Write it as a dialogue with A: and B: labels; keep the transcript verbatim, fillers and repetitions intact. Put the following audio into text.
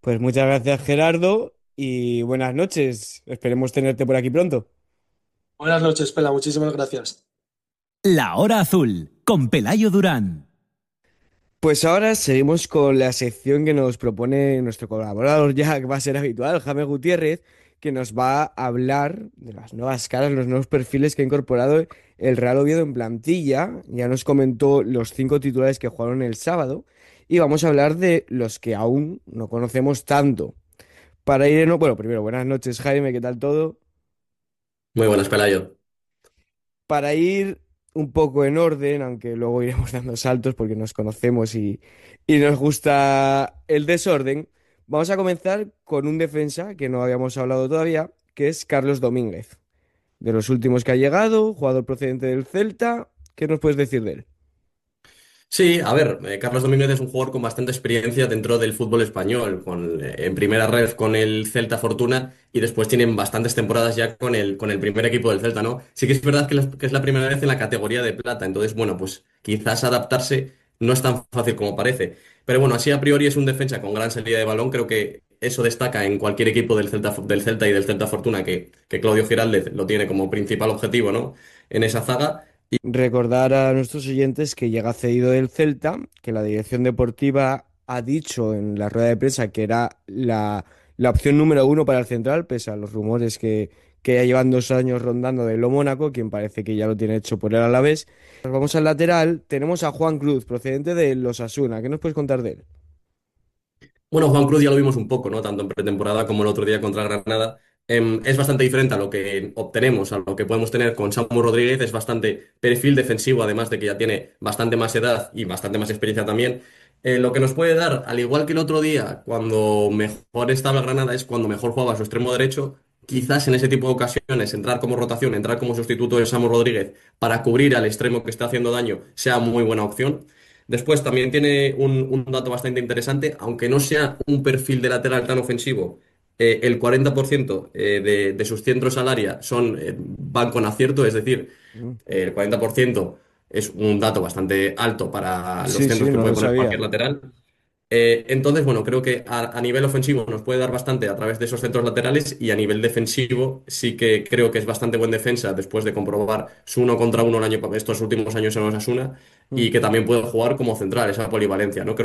A: Pues muchas gracias, Gerardo, y buenas noches. Esperemos tenerte por aquí pronto.
B: Buenas noches, Pela, muchísimas gracias.
C: La Hora Azul, con Pelayo Durán.
A: Pues ahora seguimos con la sección que nos propone nuestro colaborador ya, que va a ser habitual, Jaime Gutiérrez, que nos va a hablar de las nuevas caras, los nuevos perfiles que ha incorporado el Real Oviedo en plantilla. Ya nos comentó los cinco titulares que jugaron el sábado y vamos a hablar de los que aún no conocemos tanto. Para ir en... Bueno, primero, buenas noches, Jaime, ¿qué tal todo?
D: Muy buenas, Pelayo.
A: Para ir un poco en orden, aunque luego iremos dando saltos porque nos conocemos y, y nos gusta el desorden, vamos a comenzar con un defensa que no habíamos hablado todavía, que es Carlos Domínguez. De los últimos que ha llegado, jugador procedente del Celta, ¿qué nos puedes decir de él?
D: Sí, a ver, eh, Carlos Domínguez es un jugador con bastante experiencia dentro del fútbol español, con, eh, en primera red con el Celta Fortuna y después tienen bastantes temporadas ya con el, con el primer equipo del Celta, ¿no? Sí que es verdad que, la- que es la primera vez en la categoría de plata, entonces, bueno, pues quizás adaptarse no es tan fácil como parece. Pero bueno, así a priori es un defensa con gran salida de balón, creo que eso destaca en cualquier equipo del Celta, del Celta y del Celta Fortuna, que, que Claudio Giraldez lo tiene como principal objetivo, ¿no? En esa zaga.
A: Recordar a nuestros oyentes que llega cedido del Celta, que la dirección deportiva ha dicho en la rueda de prensa que era la, la opción número uno para el central, pese a los rumores que, que ya llevan dos años rondando de lo Mónaco, quien parece que ya lo tiene hecho por el Alavés. Nos vamos al lateral, tenemos a Juan Cruz, procedente de los Asuna. ¿Qué nos puedes contar de él?
D: Bueno, Juan Cruz ya lo vimos un poco, ¿no? Tanto en pretemporada como el otro día contra Granada. Em, es bastante diferente a lo que obtenemos, a lo que podemos tener con Samu Rodríguez. Es bastante perfil defensivo, además de que ya tiene bastante más edad y bastante más experiencia también. Eh, lo que nos puede dar, al igual que el otro día, cuando mejor estaba Granada, es cuando mejor jugaba su extremo derecho. Quizás en ese tipo de ocasiones, entrar como rotación, entrar como sustituto de Samu Rodríguez para cubrir al extremo que está haciendo daño, sea muy buena opción. Después también tiene un, un dato bastante interesante, aunque no sea un perfil de lateral tan ofensivo, eh, el cuarenta por ciento eh, de, de sus centros al área son, eh, van con acierto, es decir,
A: Mm.
D: eh, el cuarenta por ciento es un dato bastante alto para los
A: Sí,
D: centros
A: sí,
D: que
A: no
D: puede
A: lo
D: poner cualquier
A: sabía.
D: lateral. Eh, entonces, bueno, creo que a, a nivel ofensivo nos puede dar bastante a través de esos centros laterales y a nivel defensivo sí que creo que es bastante buen defensa después de comprobar su uno contra uno el año, estos últimos años en Osasuna
A: Mm.
D: y que también puede jugar como central, esa polivalencia, ¿no? Creo